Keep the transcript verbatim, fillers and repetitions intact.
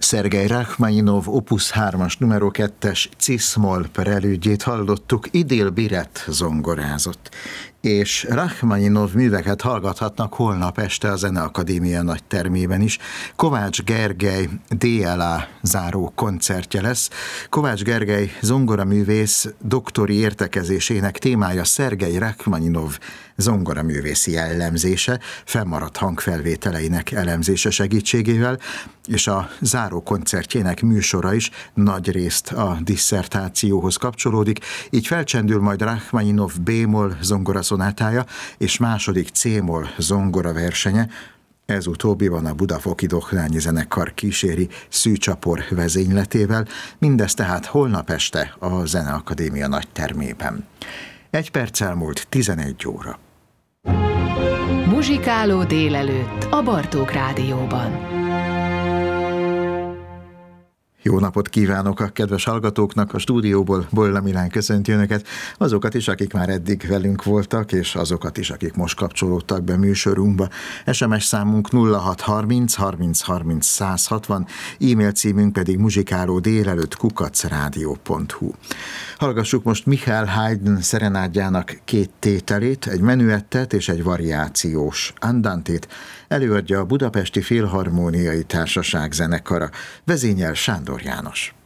Szergej Rachmaninov opus hármas numero kettes Cis-moll prelüdjét hallottuk, Idil Biret zongorázott. És Rachmaninov műveket hallgathatnak holnap este a Zeneakadémia nagytermében is. Kovács Gergely dé el á záró koncertje lesz. Kovács Gergely zongoraművész doktori értekezésének témája Szergej Rachmaninov zongoraművészi jellemzése, fennmaradt hangfelvételeinek elemzése segítségével, és a záró koncertjének műsora is nagy részt a disszertációhoz kapcsolódik, így felcsendül majd Rachmaninov B-moll zongoraszonátája és második C-moll zongoraversenye. Ez utóbbiban a Budafoki Dohnányi Zenekar kíséri Szűcs Csapor vezényletével, mindez tehát holnap este a Zeneakadémia nagytermében. Egy perc elmúlt tizenegy óra. Muzsikáló délelőtt a Bartók Rádióban. Jó napot kívánok a kedves hallgatóknak, a stúdióból Bolla Milán köszönti önöket, azokat is, akik már eddig velünk voltak, és azokat is, akik most kapcsolódtak be műsorunkba. es em es számunk nulla hat harminc harminc harminc száz hatvan, e-mail címünk pedig muzsikáló délelőtt kukac rádió pont hu. Hallgassuk most Michael Haydn szerenádjának két tételét, egy menüettet és egy variációs andantét. Előadja a Budapesti Filharmóniai Társaság zenekara, vezényel Sándor János.